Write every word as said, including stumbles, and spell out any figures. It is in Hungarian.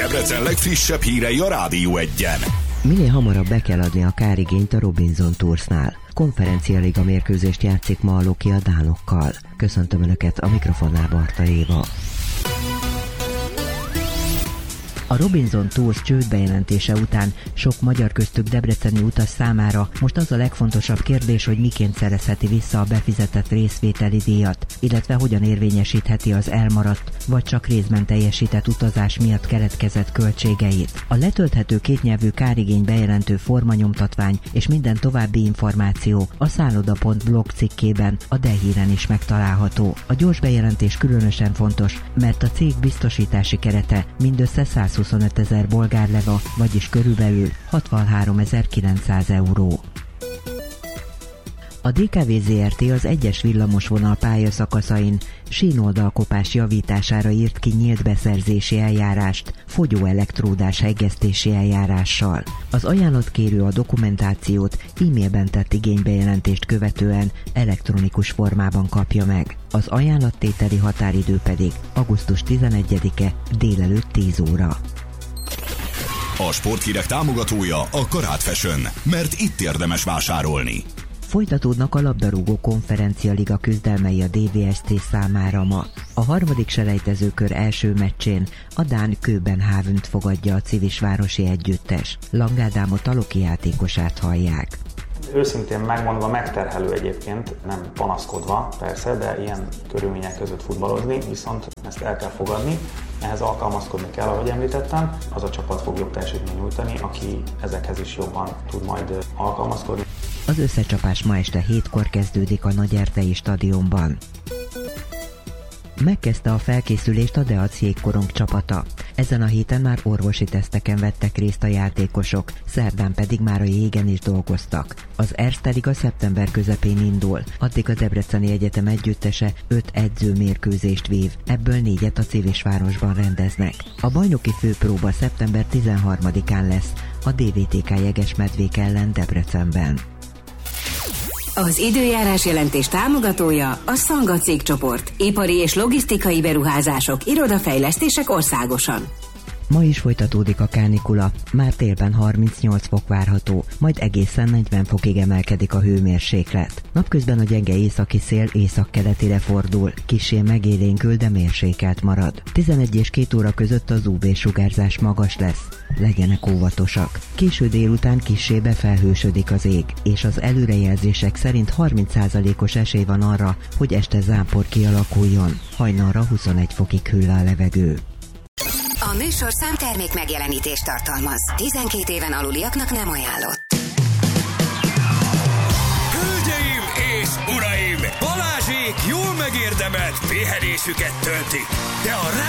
Debrecen legfrissebb hírei a Rádió Egyen. Minél hamarabb be kell adni a kárigényt a Robinson Toursnál. Konferencialiga mérkőzést játszik ma a Loki a dánokkal. Köszöntöm Önöket, a mikrofonnál Barta Éva. A Robinson Tours csődbejelentése után sok magyar, köztük debreceni utas számára most az a legfontosabb kérdés, hogy miként szerezheti vissza a befizetett részvételi díjat, illetve hogyan érvényesítheti az elmaradt vagy csak részben teljesített utazás miatt keletkezett költségeit. A letölthető kétnyelvű kárigény bejelentő formanyomtatvány és minden további információ a szálloda pont blog cikkében, a D-híren is megtalálható. A gyors bejelentés különösen fontos, mert a cég biztosítási kerete mindössze százhuszonötezer bolgár leva, vagyis körülbelül hatvanháromezer-kilencszáz euró. A dé ká vé zé er té az egyes villamosvonal pályaszakaszain sínoldalkopás javítására írt ki nyílt beszerzési eljárást fogyóelektródás hegesztési eljárással. Az ajánlatkérő a dokumentációt e-mailben tett igénybejelentést követően elektronikus formában kapja meg. Az ajánlattételi határidő pedig augusztus tizenegyedike délelőtt tíz óra. A sporthírek támogatója a Karát Fashion, mert itt érdemes vásárolni. Folytatódnak a labdarúgó konferencialiga küzdelmei a dé vé es té számára ma. A harmadik selejtezőkör első meccsén a dán Köbenhavnt fogadja a civisvárosi együttes. Lang Ádámot, a Loki játékosát hallják. Őszintén megmondva megterhelő egyébként, nem panaszkodva persze, de ilyen körülmények között futballozni, viszont ezt el kell fogadni, ehhez alkalmazkodni kell, ahogy említettem, az a csapat fog jobb teljesítményt nyújtani, aki ezekhez is jobban tud majd alkalmazkodni. Az összecsapás ma este hétkor kezdődik a Nagyerdei stadionban. Megkezdte a felkészülést a Deac jégkorong csapata. Ezen a héten már orvosi teszteken vettek részt a játékosok, szerdán pedig már a jégen is dolgoztak. Az Erste Liga szeptember közepén indul, addig a Debreceni Egyetem együttese öt edzőmérkőzést vív, ebből négyet a Civisvárosban rendeznek. A bajnoki főpróba szeptember tizenharmadikán lesz a dé vé té ká Jegesmedvék ellen Debrecenben. Az időjárás jelentés támogatója a Szanga cégcsoport. Ipari és logisztikai beruházások, irodafejlesztések országosan. Ma is folytatódik a kánikula, már télben harmincnyolc fok várható, majd egészen negyven fokig emelkedik a hőmérséklet. Napközben a gyenge északi szél északkeletire fordul, kissé megélénkül, de mérsékelt marad. tizenegy és két óra között az u vé-sugárzás magas lesz, legyenek óvatosak. Késő délután kissé befelhősödik az ég, és az előrejelzések szerint harminc százalékos esély van arra, hogy este zápor kialakuljon. Hajnalra huszonegy fokig hűl a levegő. A műsorszám termék megjelenítést tartalmaz. tizenkét éven aluliaknak nem ajánlott. Hölgyeim és uraim! Balázsék jól megérdemelt pihenésüket töltik, de a